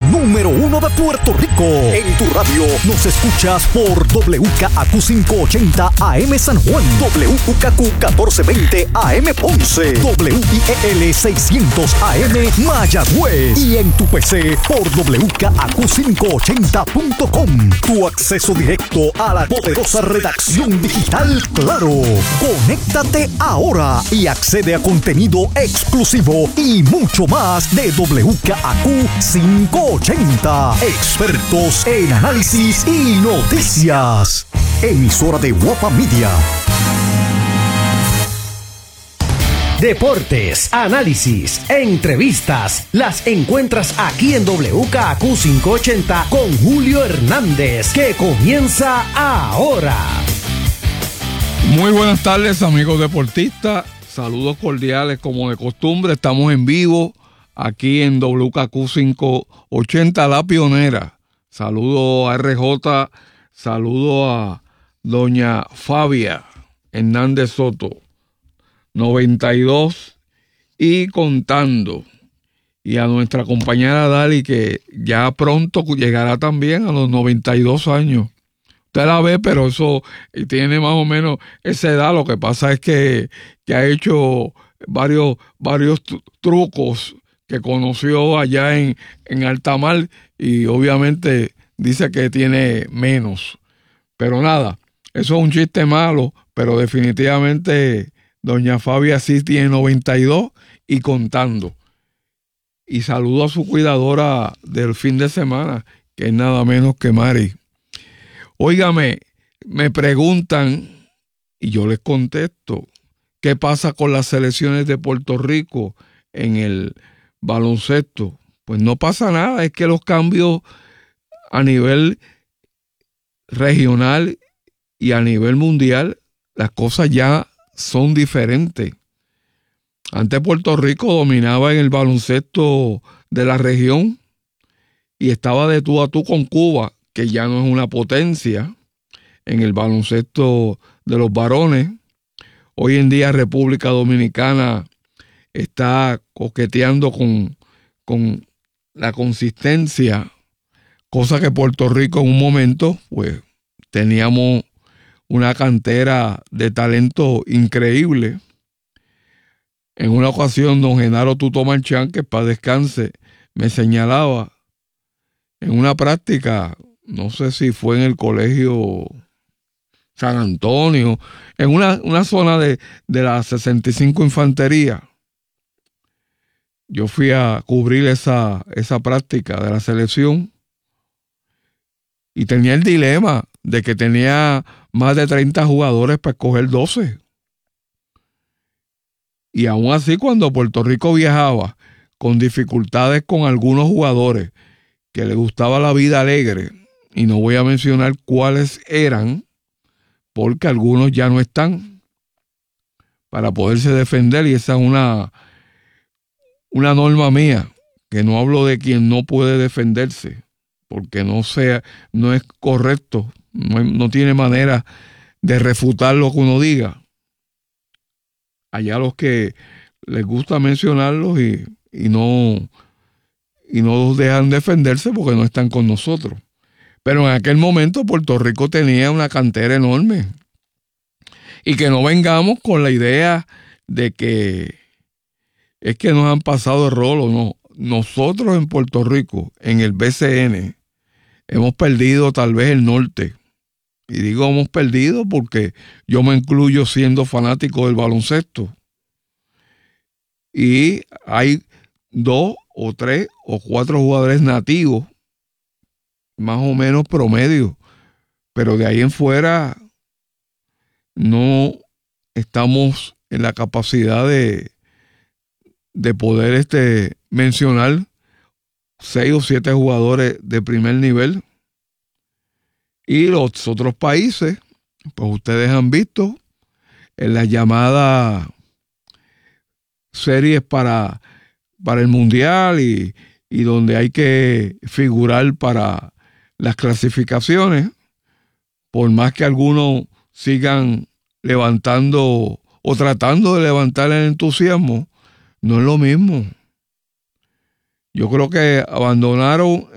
número 1 de Puerto Rico. En tu radio nos escuchas por WKAQ 580 AM San Juan, WKAQ 1420 AM Ponce, WIEL 600 AM Mayagüez y en tu PC por WKAQ580.com. Tu acceso directo a la poderosa redacción digital Claro. Conéctate ahora y accede a contenido exclusivo y mucho más de WKAQ 580. Expertos en análisis y noticias. Emisora de Guapa Media. Deportes, análisis, entrevistas, las encuentras aquí en WKAQ 580 con Julio Hernández, que comienza ahora. Muy buenas tardes, amigos deportistas. Saludos cordiales como de costumbre. Estamos en vivo aquí en WKAQ 580, La Pionera. Saludo a RJ, saludo a doña Fabia Hernández Soto, 92 y contando. Y a nuestra compañera Dali, que ya pronto llegará también a los 92 años. Usted la ve, pero eso tiene más o menos esa edad. Lo que pasa es que ha hecho varios trucos que conoció allá en Altamar y obviamente dice que tiene menos. Pero nada, eso es un chiste malo, pero definitivamente doña Fabia sí tiene 92 y contando. Y saludo a su cuidadora del fin de semana, que es nada menos que Mari. Óigame, me preguntan y yo les contesto, ¿qué pasa con las selecciones de Puerto Rico en el baloncesto? Pues no pasa nada, es que los cambios a nivel regional y a nivel mundial, las cosas ya son diferentes. Antes Puerto Rico dominaba en el baloncesto de la región y estaba de tú a tú con Cuba, que ya no es una potencia en el baloncesto de los varones. Hoy en día República Dominicana está coqueteando con la consistencia, cosa que Puerto Rico en un momento, pues, teníamos una cantera de talento increíble. En una ocasión, don Genaro Tuto Marchán, que para descanse, me señalaba en una práctica, no sé si fue en el colegio San Antonio, en una zona de la 65 Infantería. Yo fui a cubrir esa práctica de la selección y tenía el dilema de que tenía más de 30 jugadores para escoger 12. Y aún así, cuando Puerto Rico viajaba con dificultades con algunos jugadores que les gustaba la vida alegre, y no voy a mencionar cuáles eran, porque algunos ya no están para poderse defender, y esa es una norma mía, que no hablo de quien no puede defenderse, porque no es correcto, no tiene manera de refutar lo que uno diga. Allá los que les gusta mencionarlos y no dejan defenderse porque no están con nosotros. Pero en aquel momento Puerto Rico tenía una cantera enorme. Y que no vengamos con la idea de que es que nos han pasado el rolo. No. Nosotros en Puerto Rico, en el BCN, hemos perdido tal vez el norte. Y digo hemos perdido porque yo me incluyo siendo fanático del baloncesto. Y hay 2 o 3 o 4 jugadores nativos, más o menos promedio, pero de ahí en fuera no estamos en la capacidad de poder mencionar 6 o 7 jugadores de primer nivel. Y los otros países, pues ustedes han visto en las llamadas series para el mundial y donde hay que figurar para las clasificaciones, por más que algunos sigan levantando o tratando de levantar el entusiasmo, no es lo mismo. Yo creo que abandonaron